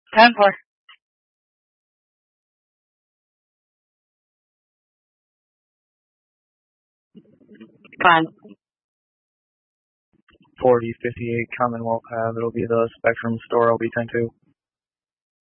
10-4. Fine. 4058 Commonwealth Ave. It'll be the Spectrum store. I'll be 10-2.